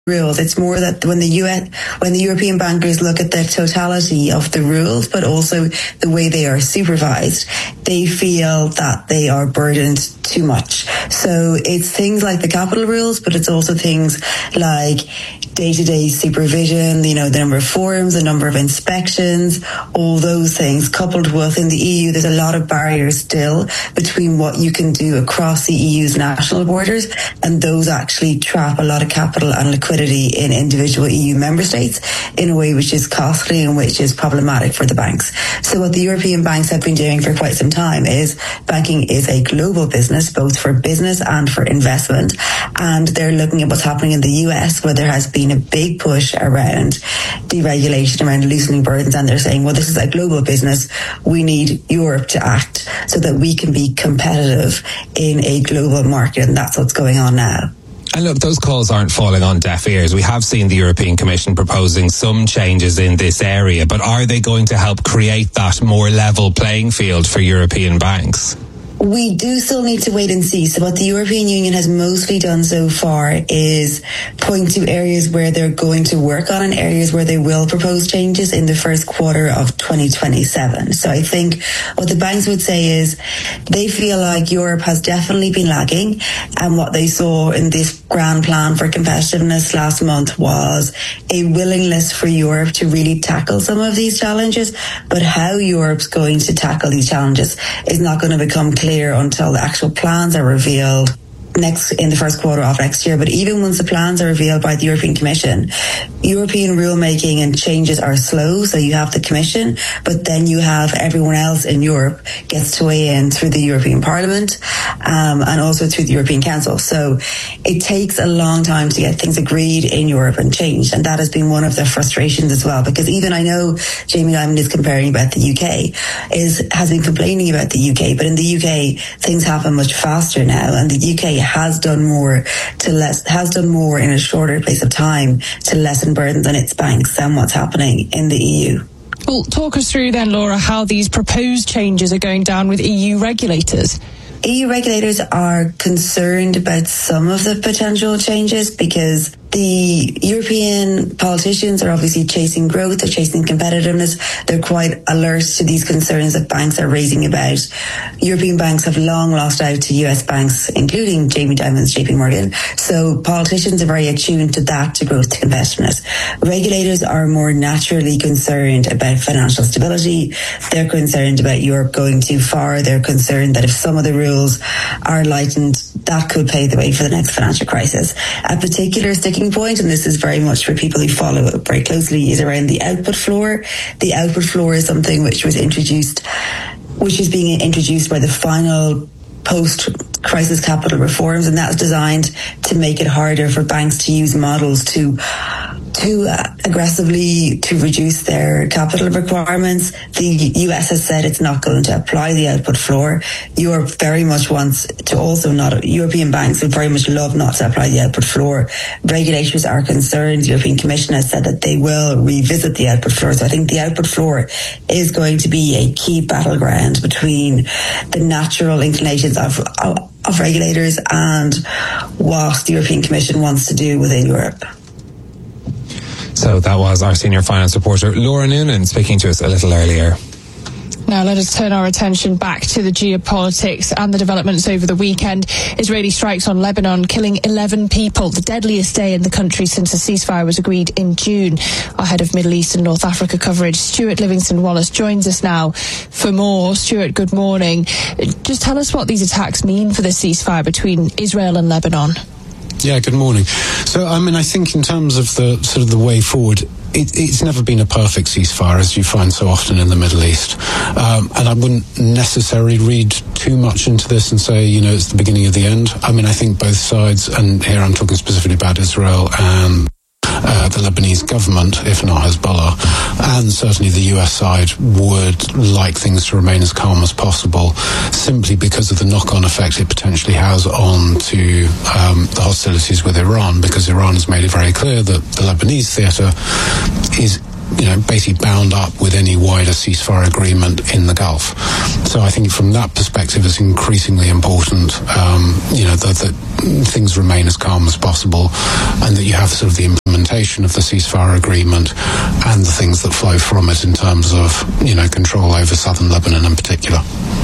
rules. It's more that when the European bankers look at the totality of the rules, but also the way they are supervised, they feel that they are burdened too much. So it's things like the capital rules, but it's also things like day-to-day supervision, the number of forms, the number of inspections, all those things, coupled with in the EU, there's a lot of barriers still between what you can do across the EU's national borders, and those actually trap a lot of capital and liquidity in individual EU member states in a way which is costly and which is problematic for the banks. So what the European banks have been doing for quite some time is banking is a global business, both for business and for investment, and they're looking at what's happening in the US, where there has been a big push around deregulation, around loosening burdens, and they're saying, well, this is a global business. We need Europe to act so that we can be competitive in a global market, and that's what's going on now. And look, those calls aren't falling on deaf ears. We have seen the European Commission proposing some changes in this area, but are they going to help create that more level playing field for European banks? We do still need to wait and see. So what the European Union has mostly done so far is point to areas where they're going to work on and areas where they will propose changes in the first quarter of 2027. So I think what the banks would say is they feel like Europe has definitely been lagging, and what they saw in this grand plan for competitiveness last month was a willingness for Europe to really tackle some of these challenges, but how Europe's going to tackle these challenges is not going to become clear until the actual plans are revealed in the first quarter of next year. But even once the plans are revealed by the European Commission, European rulemaking and changes are slow. So you have the Commission, but then you have everyone else in Europe gets to weigh in through the European Parliament and also through the European Council. So it takes a long time to get things agreed in Europe and changed. And that has been one of the frustrations as well, because even I know Jamie Dimon is comparing about the UK, has been complaining about the UK, but in the UK things happen much faster now, and the UK has done more in a shorter space of time to lessen burdens on its banks than what's happening in the EU. Well, talk us through then, Laura, how these proposed changes are going down with EU regulators. EU regulators are concerned about some of the potential changes because the European politicians are obviously chasing growth, they're chasing competitiveness. They're quite alert to these concerns that banks are raising about. European banks have long lost out to US banks, including Jamie Dimon's JP Morgan. So politicians are very attuned to that, to growth, to competitiveness. Regulators are more naturally concerned about financial stability. They're concerned about Europe going too far. They're concerned that if some of the rules are lightened, that could pave the way for the next financial crisis. A particular sticking point, and this is very much for people who follow it very closely, is around the output floor. The output floor is something which is being introduced by the final post-crisis capital reforms, and that's designed to make it harder for banks to use models to aggressively to reduce their capital requirements. The US has said it's not going to apply the output floor. Europe very much wants to also not. European banks would very much love not to apply the output floor. Regulators are concerned. The European Commission has said that they will revisit the output floor. So I think the output floor is going to be a key battleground between the natural inclinations of regulators and what the European Commission wants to do within Europe. So that was our senior finance reporter, Laura Noonan, speaking to us a little earlier. Now let us turn our attention back to the geopolitics and the developments over the weekend. Israeli strikes on Lebanon killing 11 people, the deadliest day in the country since a ceasefire was agreed in June. Our head of Middle East and North Africa coverage, Stuart Livingston-Wallace, joins us now for more. Stuart, good morning. Just tell us what these attacks mean for the ceasefire between Israel and Lebanon. Yeah, good morning. So, I think in terms of the way forward, it's never been a perfect ceasefire, as you find so often in the Middle East. And I wouldn't necessarily read too much into this and say, it's the beginning of the end. I think both sides, and here I'm talking specifically about Israel and the Lebanese government, if not Hezbollah, and certainly the US side would like things to remain as calm as possible, simply because of the knock-on effect it potentially has on to the hostilities with Iran, because Iran has made it very clear that the Lebanese theatre is basically bound up with any wider ceasefire agreement in the Gulf. So I think from that perspective, it's increasingly important, that things remain as calm as possible, and that you have sort of the implementation of the ceasefire agreement and the things that flow from it in terms of, control over southern Lebanon in particular.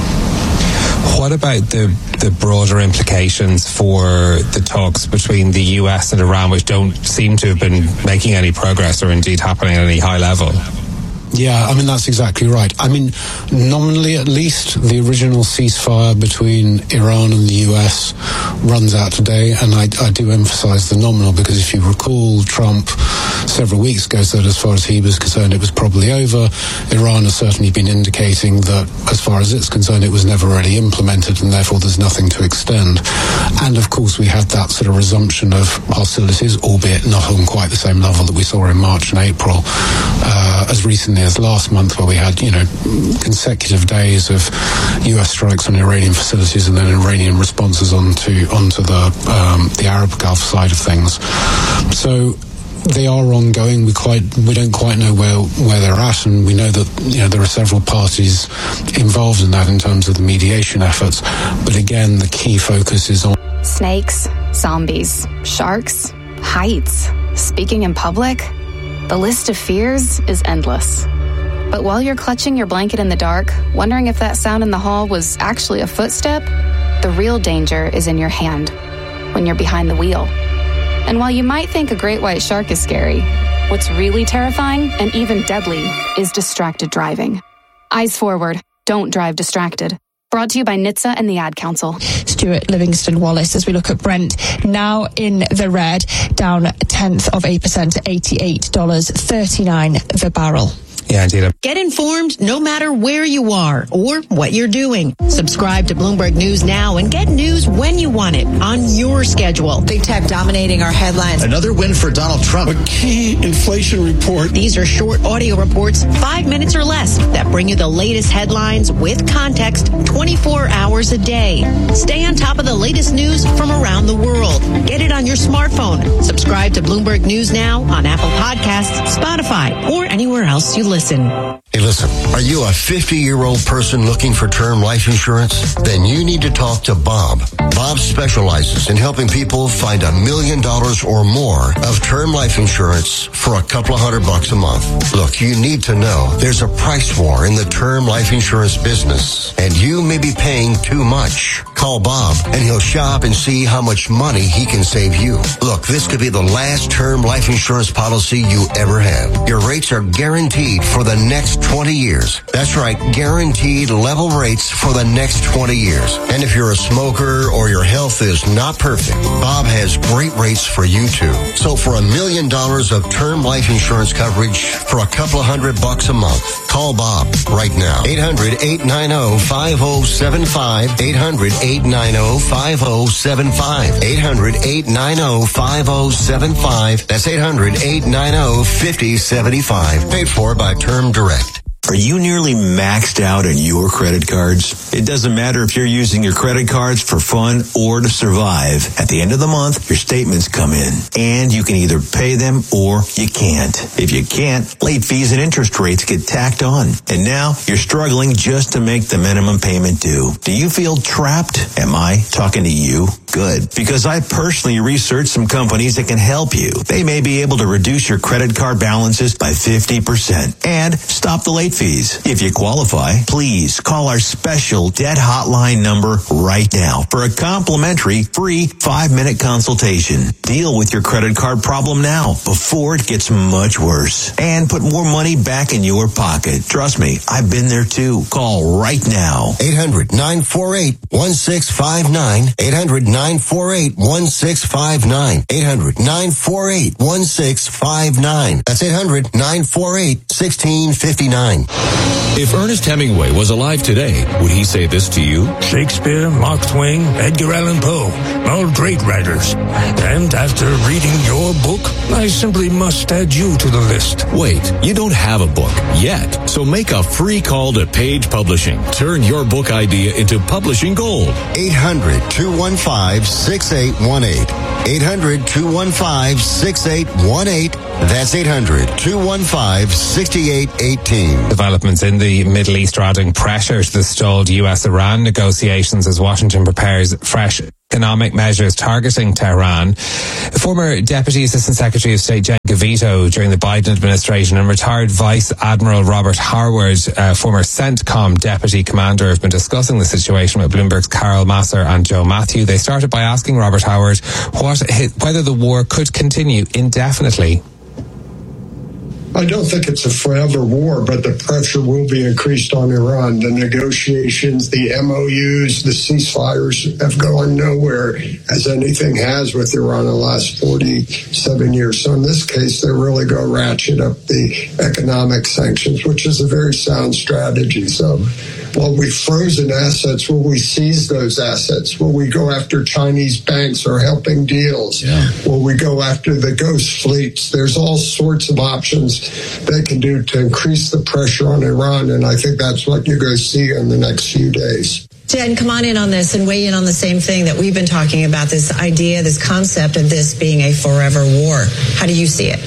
What about the broader implications for the talks between the US and Iran, which don't seem to have been making any progress or indeed happening at any high level? Yeah, that's exactly right. Nominally at least, the original ceasefire between Iran and the US runs out today, and I do emphasize the nominal, because if you recall, Trump several weeks ago said as far as he was concerned it was probably over. Iran has certainly been indicating that as far as it's concerned it was never really implemented, and therefore there's nothing to extend. And of course we had that sort of resumption of hostilities, albeit not on quite the same level that we saw in March and April, as recently as last month, where we had, consecutive days of US strikes on Iranian facilities and then Iranian responses onto the Arab Gulf side of things. So they are ongoing. We don't quite know where they're at, and we know that there are several parties involved in that in terms of the mediation efforts. But again, the key focus is on snakes, zombies, sharks, heights, speaking in public. The list of fears is endless. But while you're clutching your blanket in the dark, wondering if that sound in the hall was actually a footstep, the real danger is in your hand, when you're behind the wheel. And while you might think a great white shark is scary, what's really terrifying and even deadly is distracted driving. Eyes forward, don't drive distracted. Brought to you by NHTSA and the Ad Council. Stuart Livingston Wallace, as we look at Brent, now in the red, down 0.1% to $88.39 the barrel. Yeah, indeed. Get informed no matter where you are or what you're doing. Subscribe to Bloomberg News now and get news when you want it on your schedule. Big tech dominating our headlines. Another win for Donald Trump. A key inflation report. These are short audio reports, 5 minutes or less, that bring you the latest headlines with context 24 hours a day. Stay on top of the latest news from around the world. Get it on your smartphone. Subscribe to Bloomberg News now on Apple Podcasts, Spotify, or anywhere else you listen. Hey, listen, are you a 50-year-old person looking for term life insurance? Then you need to talk to Bob. Bob specializes in helping people find $1 million or more of term life insurance for a couple of $100 a month. Look, you need to know there's a price war in the term life insurance business, and you may be paying too much. Call Bob, and he'll shop and see how much money he can save you. Look, this could be the last term life insurance policy you ever have. Your rates are guaranteed for the next 20 years. That's right, guaranteed level rates for the next 20 years. And if you're a smoker or your health is not perfect, Bob has great rates for you too. So for $1 million of term life insurance coverage for a couple of $100 a month, call Bob right now. 800-890-5075. 800-890-5075. 800-890-5075. That's 800-890-5075. Paid for by Term Direct. Are you nearly maxed out on your credit cards? It doesn't matter if you're using your credit cards for fun or to survive. At the end of the month, your statements come in, and you can either pay them or you can't. If you can't, late fees and interest rates get tacked on. And now you're struggling just to make the minimum payment due. Do you feel trapped? Am I talking to you? Good. Because I personally researched some companies that can help you. They may be able to reduce your credit card balances by 50% and stop the late fees. If you qualify, please call our special debt hotline number right now for a complimentary free 5-minute consultation. Deal with your credit card problem now before it gets much worse and put more money back in your pocket. Trust me, I've been there too. Call right now. 800-948-1659. 800-948-1659. 800-948-1659. That's 800-948-1659. If Ernest Hemingway was alive today, would he say this to you? Shakespeare, Mark Twain, Edgar Allan Poe, all great writers. And after reading your book, I simply must add you to the list. Wait, you don't have a book yet, so So make a free call to Page Publishing. Turn your book idea into publishing gold. 800-215-6818. 800-215-6818. That's 800-215-6818. Developments in the Middle East are adding pressure to the stalled US-Iran negotiations as Washington prepares fresh economic measures targeting Tehran. Former Deputy Assistant Secretary of State Jen Gavito during the Biden administration and retired Vice Admiral Robert Harward, former CENTCOM Deputy Commander, have been discussing the situation with Bloomberg's Carol Masser and Joe Matthew. They started by asking Robert Harward whether the war could continue indefinitely. I don't think it's a forever war, but the pressure will be increased on Iran. The negotiations, the MOUs, the ceasefires have gone nowhere, as anything has with Iran in the last 47 years. So in this case, they really go ratchet up the economic sanctions, which is a very sound strategy. So while we've frozen assets, will we seize those assets? Will we go after Chinese banks or helping deals? Yeah. Will we go after the ghost fleets? There's all sorts of options they can do to increase the pressure on Iran, and I think that's what you're going to see in the next few days. Jen, come on in on this and weigh in on the same thing that we've been talking about, this idea, this concept of this being a forever war. How do you see it?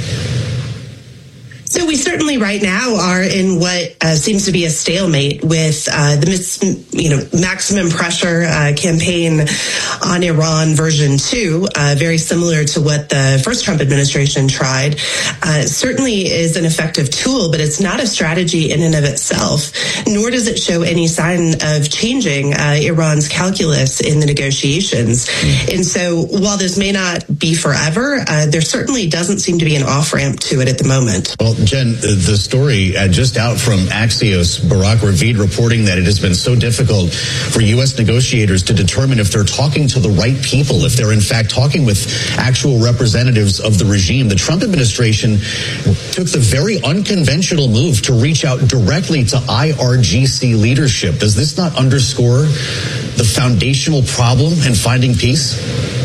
So we certainly right now are in what seems to be a stalemate with the maximum pressure campaign on Iran version 2, very similar to what the first Trump administration tried. Certainly is an effective tool, but it's not a strategy in and of itself, nor does it show any sign of changing Iran's calculus in the negotiations. And so while this may not be forever, there certainly doesn't seem to be an off-ramp to it at the moment. Well, Jen, the story just out from Axios, Barak Ravid reporting that it has been so difficult for U.S. negotiators to determine if they're talking to the right people, if they're in fact talking with actual representatives of the regime. The Trump administration took the very unconventional move to reach out directly to IRGC leadership. Does this not underscore the foundational problem in finding peace?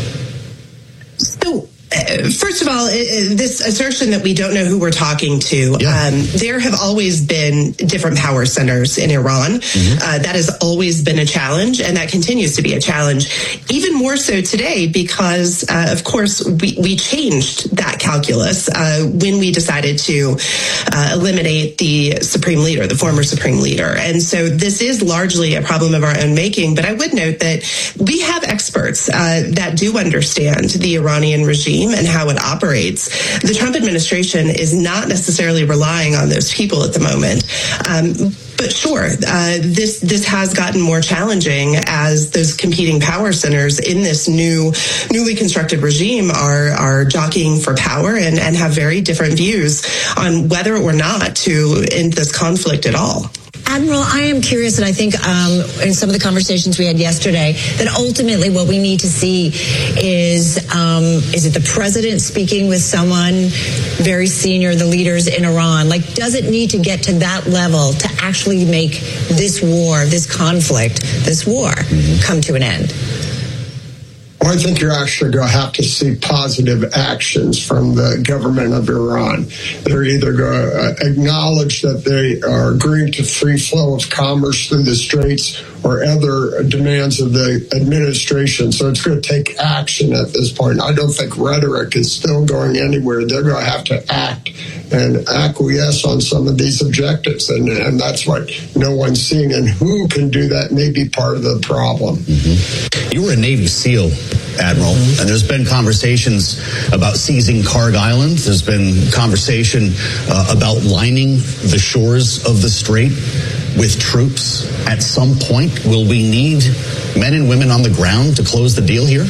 First of all, this assertion that we don't know who we're talking to, there have always been different power centers in Iran. That has always been a challenge, and that continues to be a challenge, even more so today because, of course, we changed that calculus when we decided to eliminate the supreme leader, the former supreme leader. And so this is largely a problem of our own making, but I would note that we have experts that do understand the Iranian regime and how it operates. The Trump administration is not necessarily relying on those people at the moment. But sure, this has gotten more challenging as those competing power centers in this newly constructed regime are jockeying for power and have very different views on whether or not to end this conflict at all. Admiral, I am curious, and I think in some of the conversations we had yesterday, that ultimately what we need to see is it the president speaking with someone very senior, the leaders in Iran? Like, does it need to get to that level to actually make this war, this conflict, this war come to an end? Well, I think you're actually going to have to see positive actions from the government of Iran. They're either going to acknowledge that they are agreeing to free flow of commerce through the straits or other demands of the administration. So it's going to take action at this point. I don't think rhetoric is still going anywhere. They're going to have to act and acquiesce on some of these objectives. And that's what no one's seeing. And who can do that may be part of the problem. You were a Navy SEAL, Admiral, and there's been conversations about seizing Karg Island. There's been conversation about lining the shores of the strait with troops. At some point, will we need men and women on the ground to close the deal here?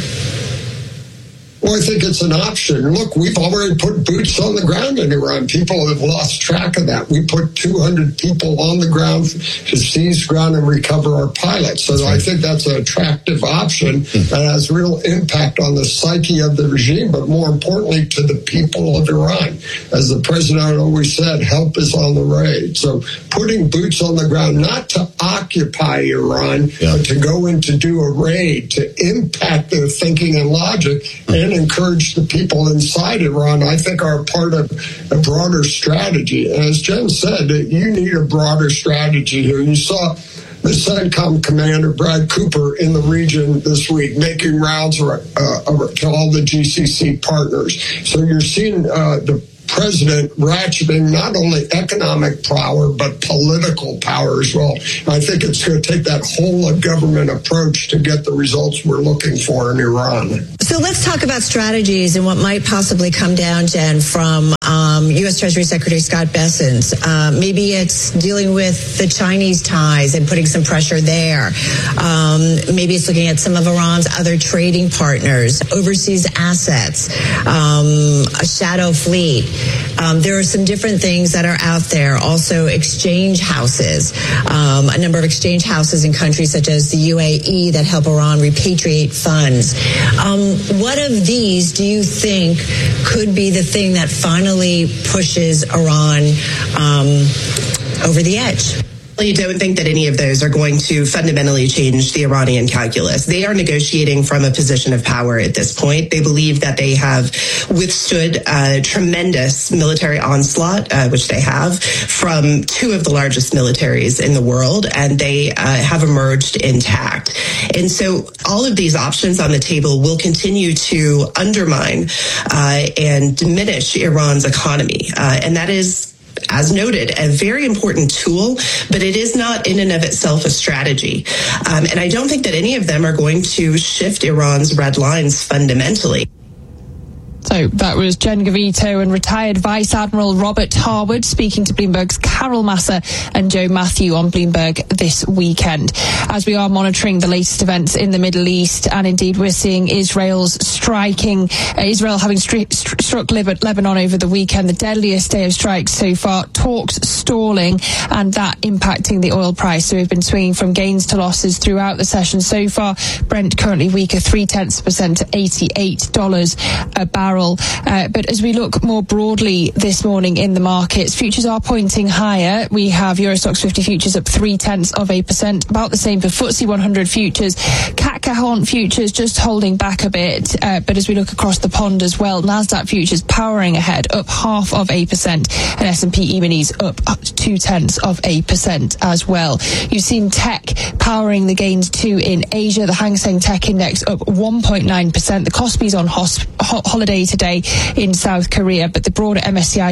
Well, I think it's an option. Look, we've already put boots on the ground in Iran. People have lost track of that. We put 200 people on the ground to seize ground and recover our pilots. So I think that's an attractive option that has real impact on the psyche of the regime, but more importantly to the people of Iran. As the president always said, help is on the way. So putting boots on the ground, not to occupy Iran, but to go in to do a raid, to impact their thinking and logic, and encourage the people inside Iran, I think are part of a broader strategy. And as Jen said, you need a broader strategy here. You saw the CENTCOM commander, Brad Cooper, in the region this week, making rounds to all the GCC partners. So you're seeing the president ratcheting not only economic power, but political power as well. I think it's going to take that whole government approach to get the results we're looking for in Iran. So let's talk about strategies and what might possibly come down, Jen, from U.S. Treasury Secretary Scott Bessent. Maybe it's dealing with the Chinese ties and putting some pressure there. Maybe it's looking at some of Iran's other trading partners, overseas assets, a shadow fleet. There are some different things that are out there. Also, exchange houses, a number of exchange houses in countries such as the UAE that help Iran repatriate funds. What of these do you think could be the thing that finally pushes Iran over the edge? I don't think that any of those are going to fundamentally change the Iranian calculus. They are negotiating from a position of power at this point. They believe that they have withstood a tremendous military onslaught, which they have, from two of the largest militaries in the world, and they have emerged intact. And so all of these options on the table will continue to undermine and diminish Iran's economy. And that is, as noted, a very important tool, but it is not in and of itself a strategy. And I don't think that any of them are going to shift Iran's red lines fundamentally. So that was Jen Gavito and retired Vice Admiral Robert Harwood speaking to Bloomberg's Carol Massa and Joe Matthew on Bloomberg this weekend. As we are monitoring the latest events in the Middle East, and indeed we're seeing Israel having struck Lebanon over the weekend, the deadliest day of strikes so far, talks stalling, and that impacting the oil price. So we've been swinging from gains to losses throughout the session so far. Brent currently weaker 0.3% to $88 a barrel. But as we look more broadly this morning in the markets, futures are pointing higher. We have Euro Stoxx 50 futures up 0.3%, about the same for FTSE 100 futures. CAC Cahorn futures just holding back a bit, but as we look across the pond as well, Nasdaq futures powering ahead, up 0.5%, and S&P E-minis up 0.2% as well. You've seen tech powering the gains too in Asia. The Hang Seng Tech Index up 1.9%. The Kospi's on holiday today in South Korea, but the broader MSCI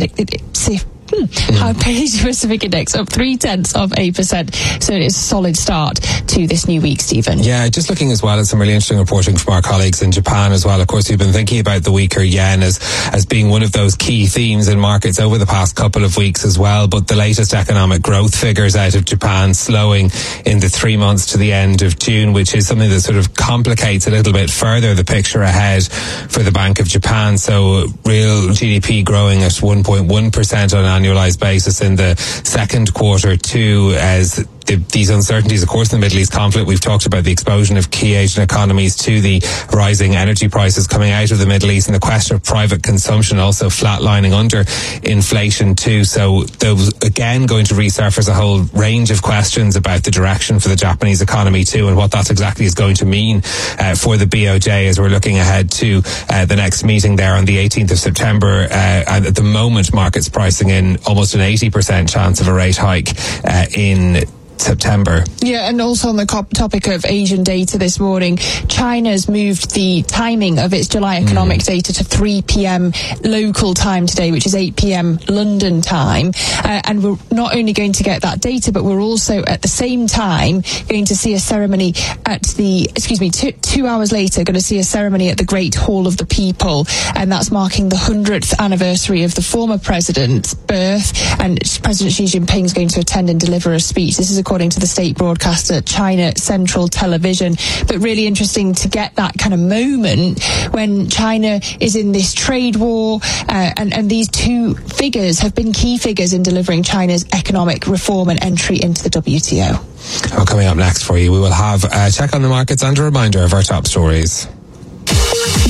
Pacific Index up 0.3%. So it is a solid start to this new week, Stephen. Yeah, just looking as well at some really interesting reporting from our colleagues in Japan as well. Of course, we've been thinking about the weaker yen as being one of those key themes in markets over the past couple of weeks as well. But the latest economic growth figures out of Japan slowing in the 3 months to the end of June, which is something that sort of complicates a little bit further the picture ahead for the Bank of Japan. So real GDP growing at 1.1% on an annualized basis in the second quarter too, as these uncertainties, of course, in the Middle East conflict. We've talked about the explosion of key Asian economies to the rising energy prices coming out of the Middle East, and the question of private consumption also flatlining under inflation too. So those, again, going to resurface a whole range of questions about the direction for the Japanese economy too, and what that exactly is going to mean for the BOJ as we're looking ahead to the next meeting there on the 18th of September. And at the moment, markets pricing in almost an 80% chance of a rate hike in September. Yeah, and also on the topic of Asian data this morning, China's moved the timing of its July economic data to 3 p.m. local time today, which is 8 p.m. London time. And we're not only going to get that data, but we're also at the same time going to see a ceremony at the, 2 hours later, going to see a ceremony at the Great Hall of the People. And that's marking the 100th anniversary of the former president's birth. And President Xi Jinping is going to attend and deliver a speech. This is according to the state broadcaster China Central Television. But really interesting to get that kind of moment when China is in this trade war, and these two figures have been key figures in delivering China's economic reform and entry into the WTO. Well, coming up next for you, we will have a check on the markets and a reminder of our top stories.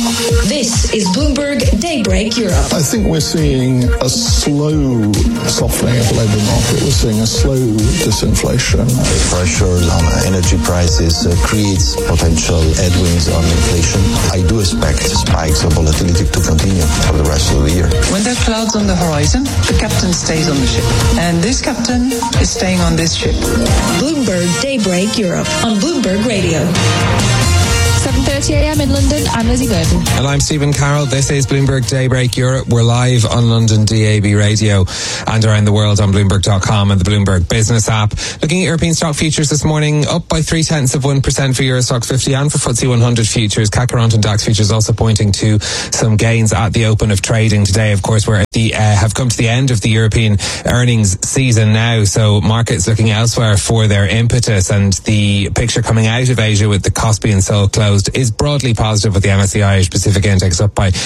This is Bloomberg Daybreak Europe. I think we're seeing a slow softening of the labour market. We're seeing a slow disinflation. Pressures on energy prices creates potential headwinds on inflation. I do expect spikes of volatility to continue for the rest of the year. When there are clouds on the horizon, the captain stays on the ship. And this captain is staying on this ship. Bloomberg Daybreak Europe on Bloomberg Radio. 7:30 a.m. in London. I'm Lizzie Burton. And I'm Stephen Carroll. This is Bloomberg Daybreak Europe. We're live on London DAB radio and around the world on Bloomberg.com and the Bloomberg Business app. Looking at European stock futures this morning, up by 0.3% for Euro Stoxx 50 and for FTSE 100 futures. CAC 40 and DAX futures also pointing to some gains at the open of trading today. Of course, we're have come to the end of the European earnings season now, so markets looking elsewhere for their impetus, and the picture coming out of Asia with the Kospi and Seoul closed is broadly positive, with the MSCI Asia Pacific Index up by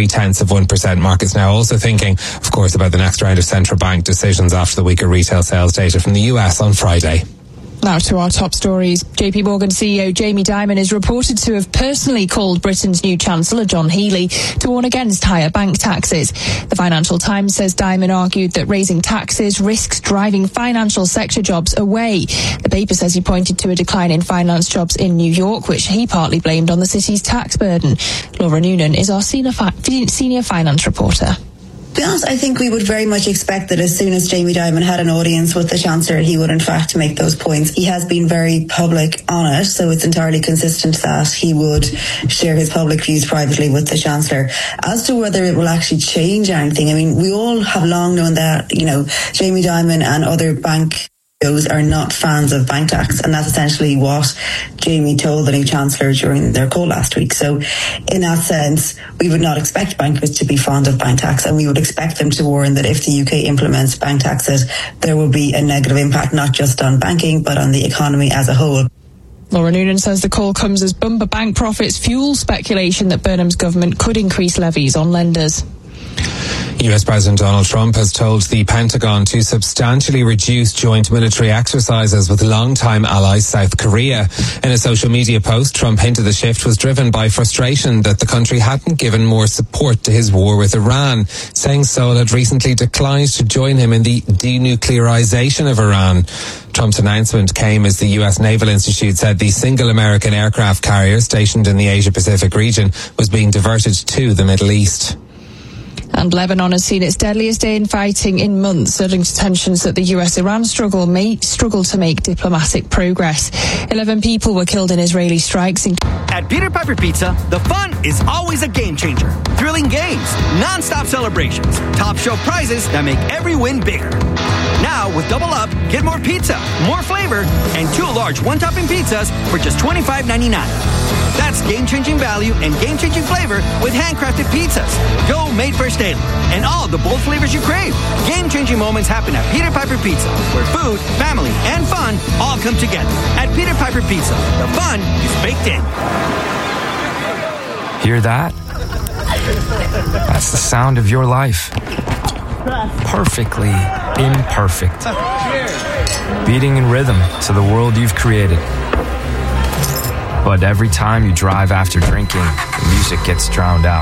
0.3%. Markets now also thinking, of course, about the next round of central bank decisions after the weaker retail sales data from the US on Friday. Now to our top stories. JP Morgan CEO Jamie Dimon is reported to have personally called Britain's new Chancellor John Healey to warn against higher bank taxes. The Financial Times says Dimon argued that raising taxes risks driving financial sector jobs away. The paper says he pointed to a decline in finance jobs in New York, which he partly blamed on the city's tax burden. Laura Noonan is our senior finance reporter. To be honest, I think we would very much expect that as soon as Jamie Dimon had an audience with the Chancellor, he would in fact make those points. He has been very public on it, so it's entirely consistent that he would share his public views privately with the Chancellor. As to whether it will actually change anything, I mean, we all have long known that, Jamie Dimon and other bank CEOs are not fans of bank tax, and that's essentially what Jamie told the new Chancellor during their call last week. So in that sense, we would not expect bankers to be fond of bank tax, and we would expect them to warn that if the UK implements bank taxes, there will be a negative impact not just on banking but on the economy as a whole. Laura Noonan says the call comes as bumper bank profits fuel speculation that Burnham's government could increase levies on lenders. US President Donald Trump has told the Pentagon to substantially reduce joint military exercises with longtime ally South Korea. In a social media post, Trump hinted the shift was driven by frustration that the country hadn't given more support to his war with Iran, saying Seoul had recently declined to join him in the denuclearization of Iran. Trump's announcement came as the US Naval Institute said the single American aircraft carrier stationed in the Asia-Pacific region was being diverted to the Middle East. And Lebanon has seen its deadliest day in fighting in months, adding to tensions that the US-Iran struggle may struggle to make diplomatic progress. 11 people were killed in Israeli strikes. At Peter Piper Pizza, the fun is always a game changer. Thrilling games, non-stop celebrations, top shelf prizes that make every win bigger. Now, with Double Up, get more pizza, more flavor, and 2 large one-topping pizzas for just $25.99. That's game-changing value and game-changing flavor with handcrafted pizzas. Go made fresh daily. And all the bold flavors you crave. Game-changing moments happen at Peter Piper Pizza, where food, family, and fun all come together. At Peter Piper Pizza, the fun is baked in. Hear that? That's the sound of your life. Perfectly imperfect. Beating in rhythm to the world you've created. But every time you drive after drinking, the music gets drowned out.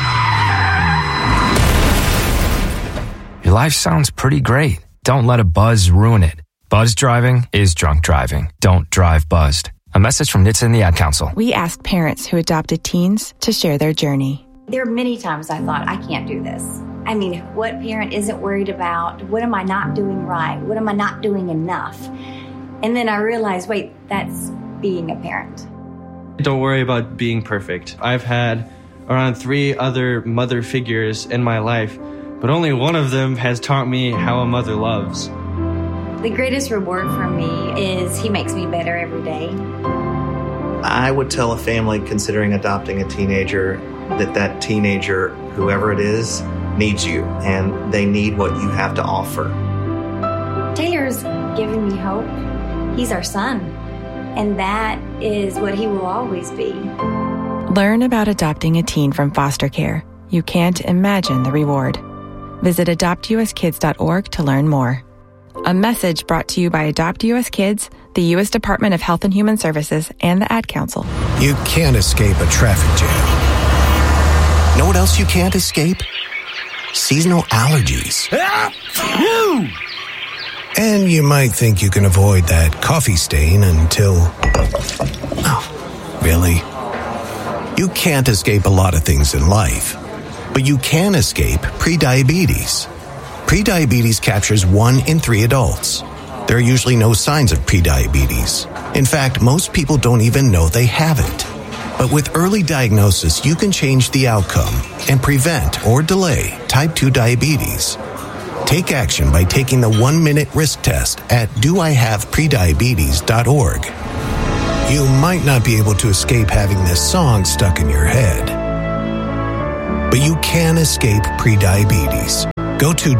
Your life sounds pretty great. Don't let a buzz ruin it. Buzz driving is drunk driving. Don't drive buzzed. A message from NHTSA and the Ad Council. We asked parents who adopted teens to share their journey. There are many times I thought, I can't do this. I mean, what parent isn't worried about? What am I not doing right? What am I not doing enough? And then I realized, wait, that's being a parent. Don't worry about being perfect. I've had around 3 other mother figures in my life, but only one of them has taught me how a mother loves. The greatest reward for me is he makes me better every day. I would tell a family considering adopting a teenager that teenager, whoever it is, needs you, and they need what you have to offer. Taylor's giving me hope. He's our son, and that is what he will always be. Learn about adopting a teen from foster care. You can't imagine the reward. Visit adoptuskids.org to learn more. A message brought to you by Adopt US Kids, the U.S. Department of Health and Human Services, and the Ad Council. You can't escape a traffic jam. Know what else you can't escape? Seasonal allergies. And you might think you can avoid that coffee stain until... Oh, really? You can't escape a lot of things in life, but you can escape prediabetes. Prediabetes captures 1 in 3 adults. There are usually no signs of prediabetes. In fact, most people don't even know they have it. But with early diagnosis, you can change the outcome and prevent or delay type 2 diabetes. Take action by taking the 1-minute risk test at doihaveprediabetes.org. You might not be able to escape having this song stuck in your head, but you can escape prediabetes. Go to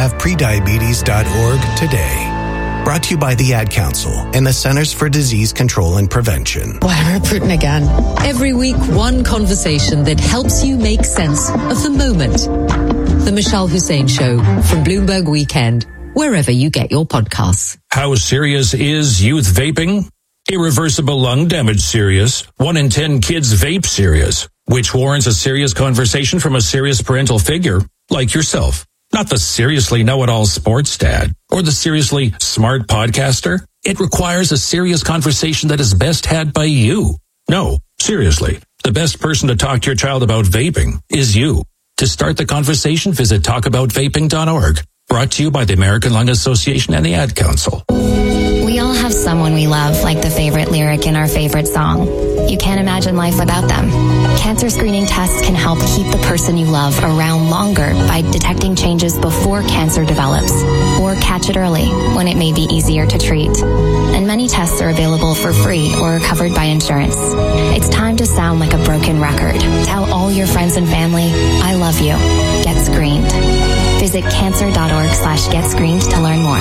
doihaveprediabetes.org today. Brought to you by the Ad Council and the Centers for Disease Control and Prevention. Vladimir Putin again. Every week, one conversation that helps you make sense of the moment. The Michelle Hussein Show from Bloomberg Weekend, wherever you get your podcasts. How serious is youth vaping? Irreversible lung damage serious. 1 in 10 kids vape serious, which warrants a serious conversation from a serious parental figure like yourself. Not the seriously know-it-all sports dad or the seriously smart podcaster. It requires a serious conversation that is best had by you. No, seriously, the best person to talk to your child about vaping is you. To start the conversation, visit talkaboutvaping.org. Brought to you by the American Lung Association and the Ad Council. We all have someone we love, like the favorite lyric in our favorite song. You can't imagine life without them. Cancer screening tests can help keep the person you love around longer by detecting changes before cancer develops, or catch it early when it may be easier to treat. And many tests are available for free or are covered by insurance. It's time to sound like a broken record. Tell all your friends and family, I love you. Get screened. Visit cancer.org/getscreened to learn more.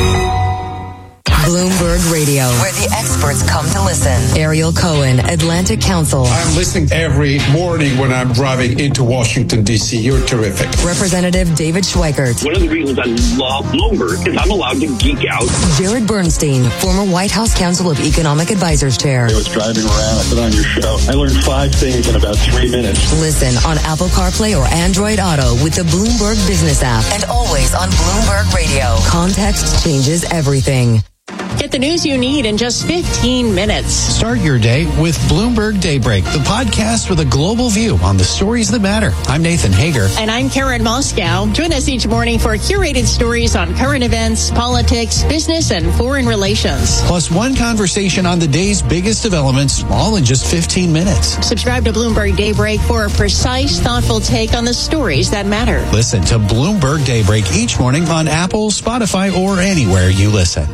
Bloomberg Radio, where the experts come to listen. Ariel Cohen, Atlantic Council. I'm listening every morning when I'm driving into Washington, D.C. You're terrific. Representative David Schweikert. One of the reasons I love Bloomberg is I'm allowed to geek out. Jared Bernstein, former White House Council of Economic Advisors Chair. I was driving around, I put on your show. I learned 5 things in about 3 minutes. Listen on Apple CarPlay or Android Auto with the Bloomberg Business app. And always on Bloomberg Radio. Context changes everything. Get the news you need in just 15 minutes. Start your day with Bloomberg Daybreak, the podcast with a global view on the stories that matter. I'm Nathan Hager. And I'm Karen Moscow. Join us each morning for curated stories on current events, politics, business, and foreign relations. Plus one conversation on the day's biggest developments, all in just 15 minutes. Subscribe to Bloomberg Daybreak for a precise, thoughtful take on the stories that matter. Listen to Bloomberg Daybreak each morning on Apple, Spotify, or anywhere you listen.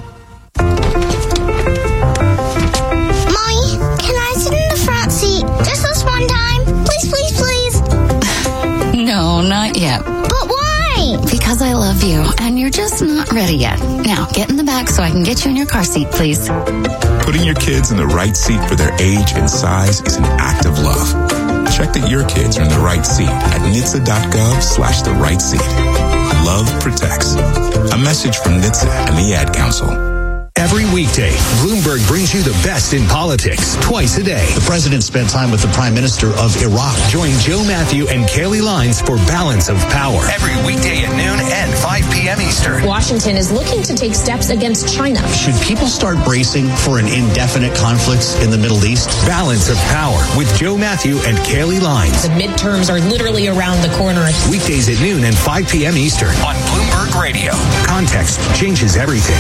No, not yet. But why? Because I love you, and you're just not ready yet. Now, get in the back so I can get you in your car seat, please. Putting your kids in the right seat for their age and size is an act of love. Check that your kids are in the right seat at NHTSA.gov/the right seat. Love protects. A message from NHTSA and the Ad Council. Every weekday, Bloomberg brings you the best in politics twice a day. The president spent time with the Prime Minister of Iraq. Join Joe Matthew and Kaylee Lines for Balance of Power. Every weekday at noon and 5 p.m. Eastern. Washington is looking to take steps against China. Should people start bracing for an indefinite conflict in the Middle East? Balance of Power with Joe Matthew and Kaylee Lines. The midterms are literally around the corner. Weekdays at noon and 5 p.m. Eastern. On Bloomberg Radio. Context changes everything.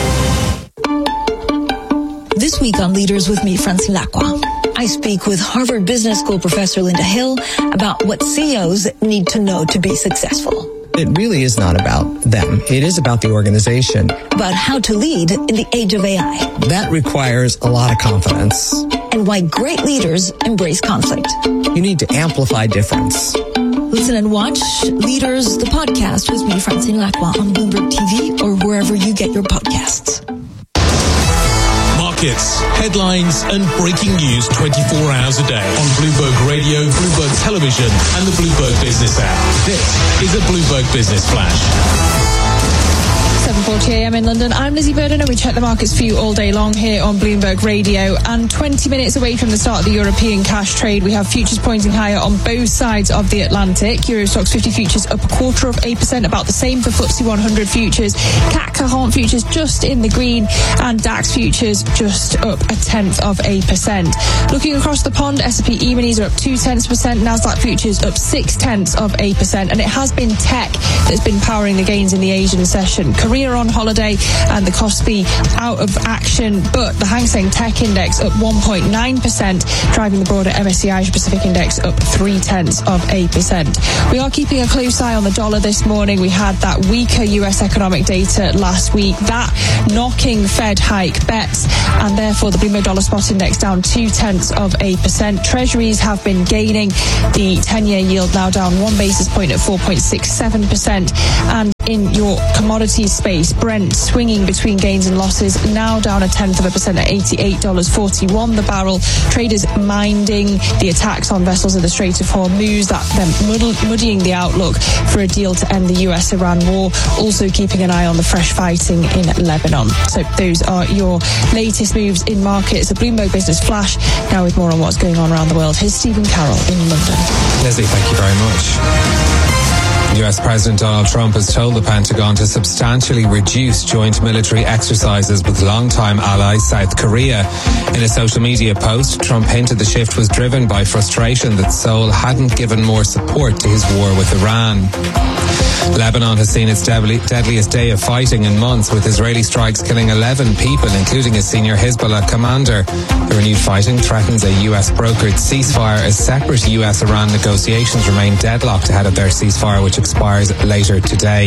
This week on Leaders with me, Francine Lacqua, I speak with Harvard Business School professor Linda Hill about what CEOs need to know to be successful. It really is not about them. It is about the organization. About how to lead in the age of AI. That requires a lot of confidence. And why great leaders embrace conflict. You need to amplify difference. Listen and watch Leaders, the podcast with me, Francine Lacqua, on Bloomberg TV or wherever you get your podcasts. Markets, headlines, and breaking news 24 hours a day on Bloomberg Radio, Bloomberg Television, and the Bloomberg Business app. This is a Bloomberg Business Flash. 7:40am in London. I'm Lizzie Burden, and we check the markets for you all day long here on Bloomberg Radio. And 20 minutes away from the start of the European cash trade, we have futures pointing higher on both sides of the Atlantic. Euro Stoxx 50 futures up 0.25%, about the same for FTSE 100 futures. CAC 40 futures just in the green, and DAX futures just up 0.1%. Looking across the pond, S&P E-minis are up 0.2%, Nasdaq futures up 0.6%, and it has been tech that's been powering the gains in the Asian session. Korea on holiday and the Kospi out of action, but the Hang Seng Tech Index up 1.9%, driving the broader MSCI Asia Pacific Index up 0.3%. We are keeping a close eye on the dollar this morning. We had that weaker US economic data last week, that knocking Fed hike bets, and therefore the Bloomberg Dollar Spot Index down 0.2%. Treasuries have been gaining, the 10-year yield now down 1 basis point at 4.67%. And in your commodities space, Brent swinging between gains and losses, now down 0.1% at $88.41 the barrel. Traders minding the attacks on vessels in the Strait of Hormuz, that them muddying the outlook for a deal to end the US-Iran war. Also keeping an eye on the fresh fighting in Lebanon. So those are your latest moves in markets. A Bloomberg Business Flash now with more on what's going on around the world. Here's Stephen Carroll in London. Leslie, thank you very much. US President Donald Trump has told the Pentagon to substantially reduce joint military exercises with longtime ally South Korea. In a social media post, Trump hinted the shift was driven by frustration that Seoul hadn't given more support to his war with Iran. Lebanon has seen its deadliest day of fighting in months, with Israeli strikes killing 11 people, including a senior Hezbollah commander. The renewed fighting threatens a US-brokered ceasefire as separate US-Iran negotiations remain deadlocked ahead of their ceasefire, which expires later today.